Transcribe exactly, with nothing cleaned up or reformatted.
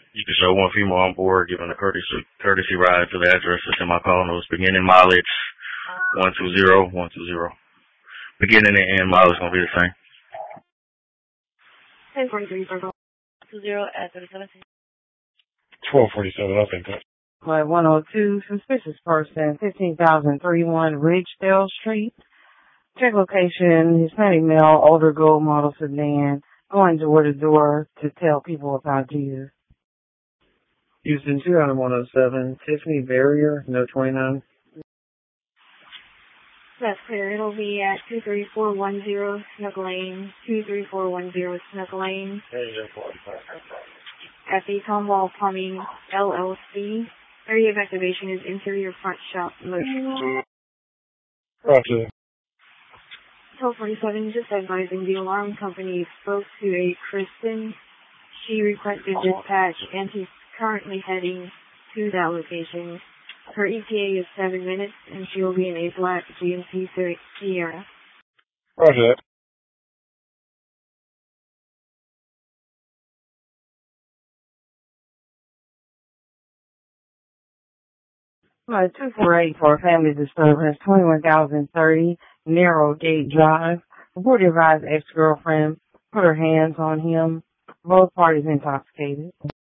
You can show one female on board giving a courtesy courtesy ride to the address that's in my call notes. Beginning mileage one two zero one two zero. Beginning and end mileage gonna be the same. ten forty-three circle two zero at thirty-seven. twelve forty-seven, I think that. Flight one oh two, suspicious person, fifteen thousand thirty-one Ridgedale Street. Check location, Hispanic male, older gold model sedan, going door to door to tell people about Jesus. Houston two out of one oh seven, Tiffany Barrier, no twenty-nine. That's clear. It'll be at two three four one zero Snook Lane, two three four one zero Snook Lane. At the Tomwall Plumbing, L L C. Area of activation is interior front shop motion. Roger. twelve forty-seven, just advising the alarm company spoke to a Kristen. She requested dispatch and she's currently heading to that location. Her E T A is seven minutes and she will be in a black G M C Sierra. Roger that. Flight two four eight for a family disturbance, twenty-one thousand thirty Narrow Gate Drive. Report advised ex-girlfriend put her hands on him. Both parties intoxicated.